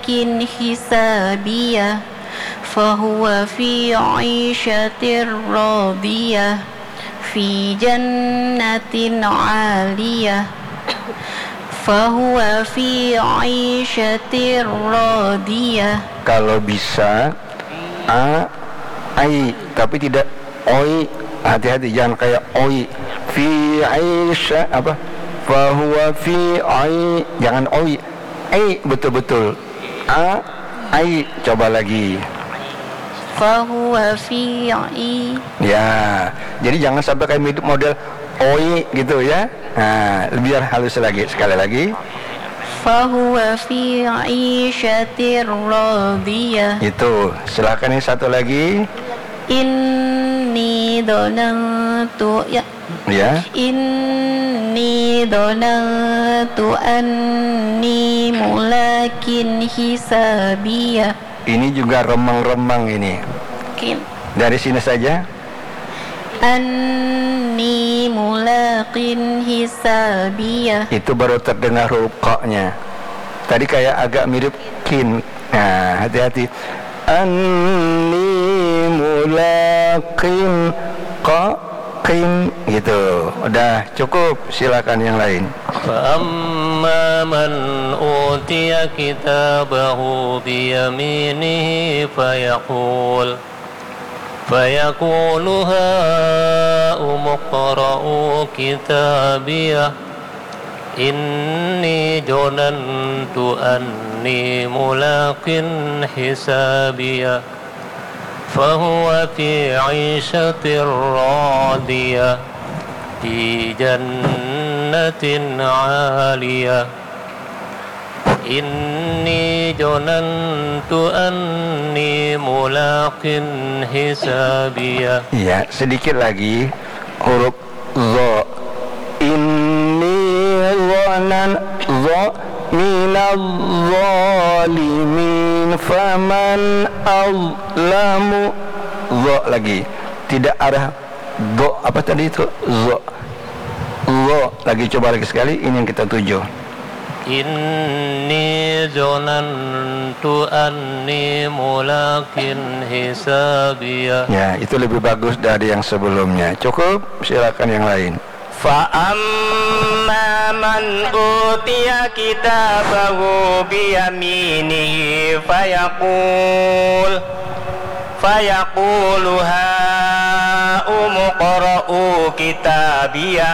حسابية فهو في عيشة راضية في جنة عالية فهو في عيشة راضية. Kalau bisa ai tapi tidak oi, hati-hati jangan kayak oi. Fi aisha apa? Fahuwa fi ai, jangan oi. Ai betul-betul. Ai coba lagi. Fahuwa fi ai. Ya, jadi jangan sampai kayak model oi gitu ya. Nah, biar halus lagi, sekali lagi. Fahuwa fi aishatir radiyah. Itu, silakan yang satu lagi. Inni donantu ya. Ya. Inni donantu anni mulakin hisabiyah. Ini juga remang-remang ini. Dari sini saja. Anni mulaqin hisabiyah. Itu baru terdengar huruf qa-nya. Tadi kayak agak mirip kin. Nah, hati-hati. Anni mulaqin qim gitu. Udah cukup, silakan yang lain. فأما من أوتي كتابه بيمينه فيقول هاؤم اقرءوا كتابيه إني ظننت أني ملاق حسابيه فهو في عيشة راضية في جنة عالية إني ظننت أني ملاق حسابيه. Ya, sedikit lagi huruf zo. Inni zo minal zalimin faman azlamu. Zo lagi, tidak ada do apa tadi itu zo lagi, coba lagi sekali, ini yang kita tuju. Inni zonantu anni mulakin hisabiyah. Ya, itu lebih bagus dari yang sebelumnya. Cukup, silakan yang lain. فأما من أوتي كتابه بيمينه فيقول هاؤم اقرءوا كتابيه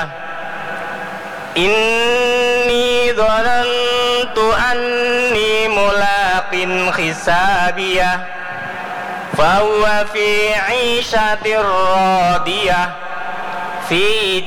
إني ظننت أني ملاق حسابيه فهو في عيشة راضية في